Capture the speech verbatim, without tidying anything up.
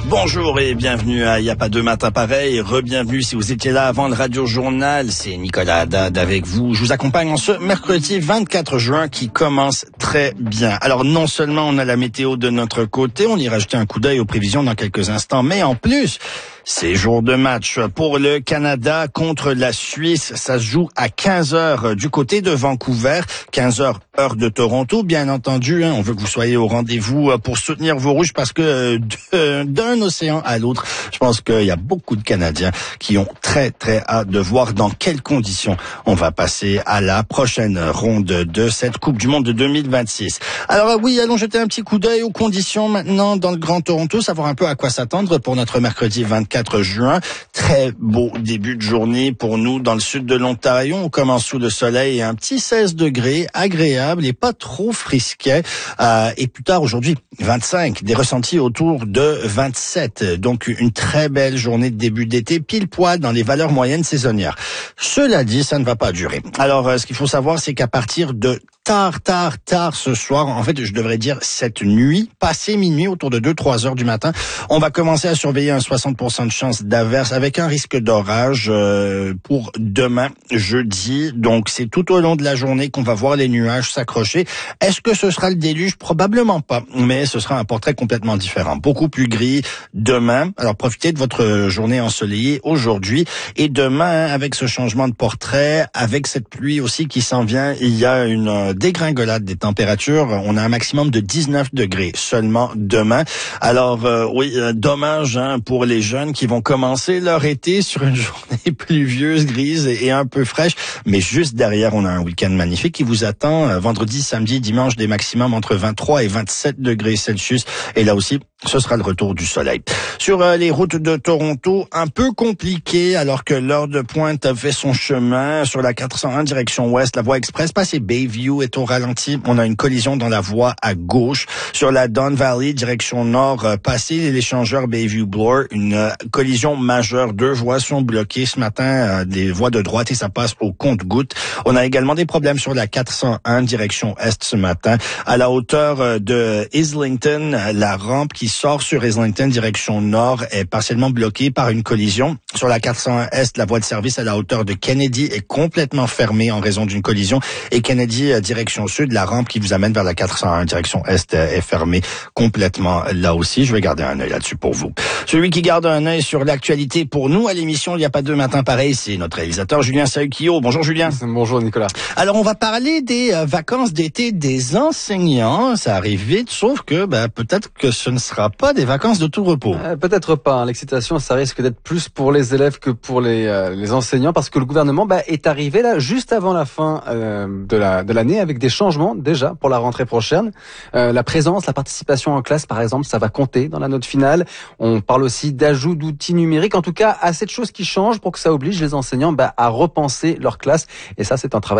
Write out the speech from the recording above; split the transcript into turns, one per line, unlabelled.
Bonjour et bienvenue à Y a pas deux matins pareil. Re-bienvenue si vous étiez là avant le Radio Journal. C'est Nicolas Haddad avec vous. Je vous accompagne en ce mercredi vingt-quatre juin qui commence très bien. Alors non seulement on a la météo de notre côté, on ira jeter un coup d'œil aux prévisions dans quelques instants, mais en plus, c'est jour de match pour le Canada contre la Suisse. Ça se joue à quinze heures du côté de Vancouver, quinze heures heure de Toronto. Bien entendu, hein, on veut que vous soyez au rendez-vous pour soutenir vos Rouges parce que de, d'un océan à l'autre, je pense qu'il y a beaucoup de Canadiens qui ont très très hâte de voir dans quelles conditions on va passer à la prochaine ronde de cette Coupe du Monde de deux mille vingt-six. Alors oui, allons jeter un petit coup d'œil aux conditions maintenant dans le Grand Toronto, savoir un peu à quoi s'attendre pour notre mercredi vingt-quatre juin. Très beau début de journée pour nous dans le sud de l'Ontario. On commence sous le soleil et un petit seize degrés, agréable et pas trop frisquet. Euh, et plus tard aujourd'hui, vingt-cinq, des ressentis autour de vingt-sept. Donc une très belle journée de début d'été, pile poil dans les valeurs moyennes saisonnières. Cela dit, ça ne va pas durer. Alors euh, ce qu'il faut savoir, c'est qu'à partir de tard, tard, tard ce soir, en fait je devrais dire cette nuit, passé minuit, autour de deux trois heures du matin, on va commencer à surveiller un soixante pour cent de chance d'averse avec un risque d'orage euh, pour demain, jeudi. Donc c'est tout au long de la journée qu'on va voir les nuages s'accrocher. Est-ce que ce sera le déluge? Probablement pas, mais ce sera un portrait complètement différent. Beaucoup plus gris demain. Alors profitez de votre journée ensoleillée aujourd'hui et demain, avec ce changement de portrait, avec cette pluie aussi qui s'en vient, il y a une dégringolade des températures. On a un maximum de dix-neuf degrés seulement demain. Alors euh, oui, euh, dommage hein, pour les jeunes qui vont commencer leur été sur une journée pluvieuse, grise et, et un peu fraîche. Mais juste derrière, on a un week-end magnifique qui vous attend. Euh, vendredi, samedi, dimanche, des maximums entre vingt-trois et vingt-sept degrés Celsius. Et là aussi, ce sera le retour du soleil. Sur euh, les routes de Toronto, un peu compliqué alors que l'heure de pointe a fait son chemin. Sur la quatre cent un direction ouest, la voie express passée Bayview est au ralenti. On a une collision dans la voie à gauche. Sur la Don Valley direction nord, euh, passé l'échangeur Bayview-Bloor, une euh, collision majeure. Deux voies sont bloquées ce matin, euh, des voies de droite et ça passe au compte-gouttes. On a également des problèmes sur la quatre cent un direction est ce matin. À la hauteur euh, de Islington, la rampe qui sort sur Islington direction nord est partiellement bloquée par une collision. Sur la quatre cent un est, la voie de service à la hauteur de Kennedy est complètement fermée en raison d'une collision. Et Kennedy euh, direction sud, la rampe qui vous amène vers la quatre cent un direction est euh, est fermée complètement là aussi. Je vais garder un œil là-dessus pour vous. Celui qui garde un œil sur l'actualité pour nous à l'émission Il n'y a pas deux matins pareil, c'est notre réalisateur Julien Saukio. Bonjour Julien.
Bonjour Nicolas.
Alors on va parler des euh, vacances d'été des enseignants. Ça arrive vite, sauf que bah, peut-être que ce ne sera pas des vacances de tout repos.
Euh, peut-être pas. Hein. L'excitation, ça risque d'être plus pour les élèves que pour les, euh, les enseignants, parce que le gouvernement bah, est arrivé là juste avant la fin euh, de la de l'année avec des changements déjà pour la rentrée prochaine. Euh, la présence, la participation en classe, par exemple, ça va compter dans la note finale. On parle aussi d'ajout d'outils numériques. En tout cas, à cette chose qui change pour que ça oblige les enseignants bah, à repenser leur classe. Et ça, c'est un travail